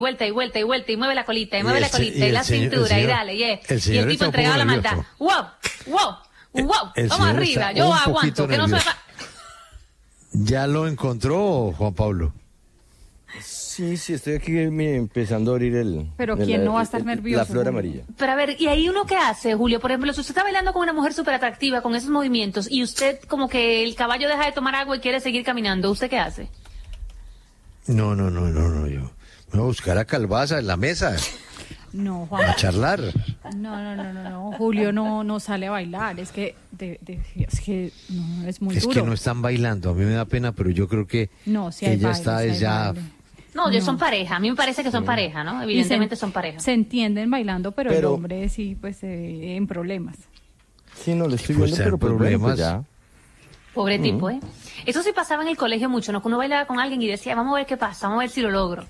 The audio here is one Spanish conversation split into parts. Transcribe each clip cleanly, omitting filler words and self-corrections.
vuelta y vuelta y vuelta y mueve la colita y mueve la colita y la señor, cintura y dale, y el tipo entregaba la maldad. ¡Wow! ¡Wow! ¡Wow! Vamos arriba, yo aguanto, que no se va. ¿Ya lo encontró, Juan Pablo? Sí, estoy aquí empezando a abrir Pero ¿quién no va a estar nervioso? La flor amarilla. Pero a ver, ¿y ahí uno qué hace, Julio? Por ejemplo, si usted está bailando con una mujer súper atractiva, con esos movimientos, y usted como que el caballo deja de tomar agua y quiere seguir caminando, ¿usted qué hace? No, yo me voy a buscar a Calvaza en la mesa. No, Juan. A charlar. No, Julio no sale a bailar, es que no, es muy duro. Es que no están bailando, a mí me da pena, pero yo creo que no, si hay ella baile, está si hay ya... baile. No, ellos son pareja, a mí me parece que son pareja, ¿no? Evidentemente son pareja. Se entienden bailando, pero el hombre sí, pues, en problemas. Sí, no, le estoy Pues viendo, pero problemas. ya. Pobre tipo, ¿eh? Eso sí pasaba en el colegio mucho, ¿no? Que uno bailaba con alguien y decía, vamos a ver qué pasa, vamos a ver si lo logro.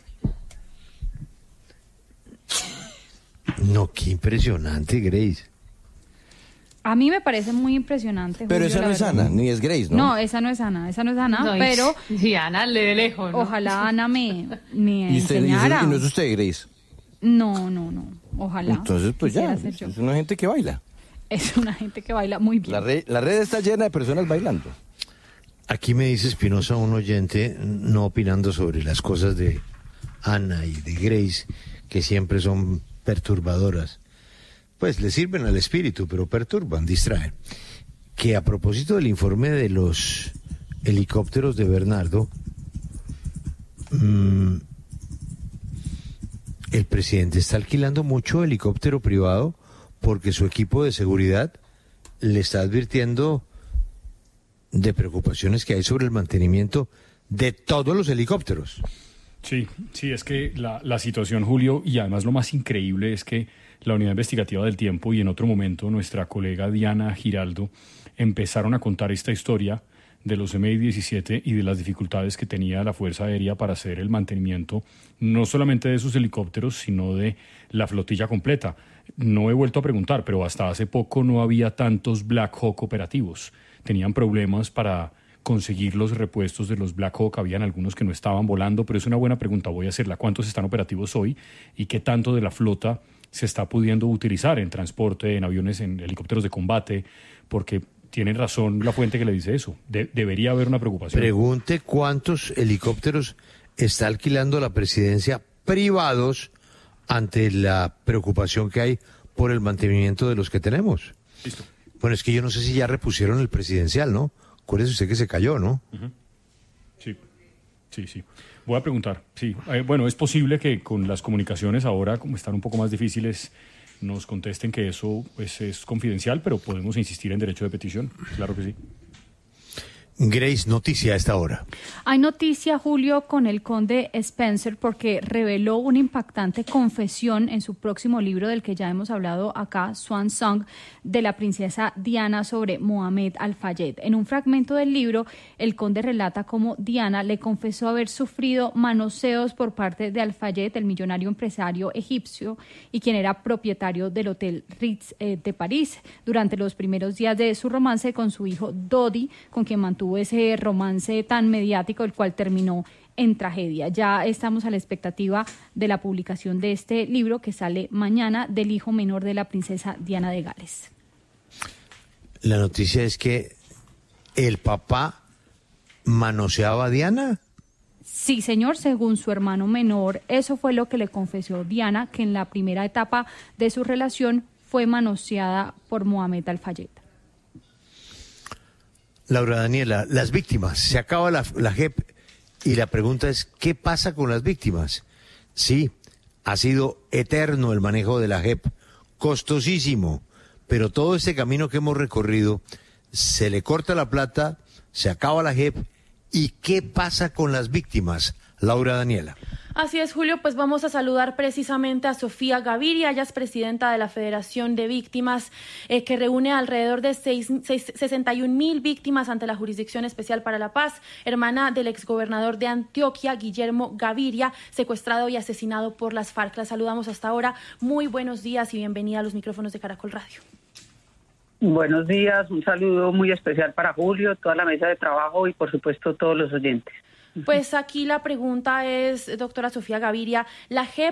No, qué impresionante, Grace. A mí me parece muy impresionante. Pero Julio, esa no es Ana, ni es Grace, ¿no? No, esa no es Ana, No, pero... Y Ana de lejos, ¿no? Ojalá Ana me ¿Y enseñara. ¿Y no es usted, Grace? No, ojalá. Entonces, pues ya, Quisiera ser es yo. una gente que baila. Es una gente que baila muy bien. La red está llena de personas bailando. Aquí me dice Espinosa, un oyente, no opinando sobre las cosas de Ana y de Grace, que siempre son perturbadoras. Pues le sirven al espíritu, pero perturban, distraen. Que a propósito del informe de los helicópteros de Bernardo, el presidente está alquilando mucho helicóptero privado porque su equipo de seguridad le está advirtiendo de preocupaciones que hay sobre el mantenimiento de todos los helicópteros. Sí, es que la situación, Julio, y además lo más increíble es que la Unidad Investigativa del Tiempo y en otro momento nuestra colega Diana Giraldo empezaron a contar esta historia de los MI-17 y de las dificultades que tenía la Fuerza Aérea para hacer el mantenimiento no solamente de sus helicópteros, sino de la flotilla completa. No he vuelto a preguntar, pero hasta hace poco no había tantos Black Hawk operativos. Tenían problemas para conseguir los repuestos de los Black Hawk, habían algunos que no estaban volando, pero es una buena pregunta, voy a hacerla. ¿Cuántos están operativos hoy y qué tanto de la flota se está pudiendo utilizar en transporte, en aviones, en helicópteros de combate? Porque tiene razón la fuente que le dice eso. Debería haber una preocupación. Pregunte cuántos helicópteros está alquilando la presidencia privados ante la preocupación que hay por el mantenimiento de los que tenemos. Listo. Bueno, es que yo no sé si ya repusieron el presidencial, ¿no? Acuérdese usted que se cayó, ¿no? Uh-huh. Sí. Voy a preguntar, sí. Bueno, es posible que con las comunicaciones ahora, como están un poco más difíciles, nos contesten que eso pues, es confidencial, pero podemos insistir en derecho de petición. Claro que sí. Grace, noticia a esta hora. Hay noticia, Julio, con el conde Spencer porque reveló una impactante confesión en su próximo libro del que ya hemos hablado acá, Swan Song, de la princesa Diana sobre Mohammed Al-Fayed. En un fragmento del libro, el conde relata cómo Diana le confesó haber sufrido manoseos por parte de Al-Fayed, el millonario empresario egipcio y quien era propietario del Hotel Ritz de París, durante los primeros días de su romance con su hijo Dodi, con quien mantuvo ese romance tan mediático, el cual terminó en tragedia. Ya estamos a la expectativa de la publicación de este libro que sale mañana, del hijo menor de la princesa Diana de Gales. La noticia es que el papá manoseaba a Diana. Sí, señor, según su hermano menor, eso fue lo que le confesó Diana, que en la primera etapa de su relación fue manoseada por Mohammed Al-Fayed. Laura Daniela, las víctimas, se acaba la JEP y la pregunta es, ¿qué pasa con las víctimas? Sí, ha sido eterno el manejo de la JEP, costosísimo, pero todo este camino que hemos recorrido, se le corta la plata, se acaba la JEP, ¿y qué pasa con las víctimas? Laura Daniela. Así es, Julio, pues vamos a saludar precisamente a Sofía Gaviria, ella es presidenta de la Federación de Víctimas, que reúne alrededor de 61,000 víctimas ante la Jurisdicción Especial para la Paz, hermana del exgobernador de Antioquia, Guillermo Gaviria, secuestrado y asesinado por las FARC. La saludamos hasta ahora. Muy buenos días y bienvenida a los micrófonos de Caracol Radio. Buenos días, un saludo muy especial para Julio, toda la mesa de trabajo y por supuesto todos los oyentes. Pues aquí la pregunta es, doctora Sofía Gaviria, ¿la JEP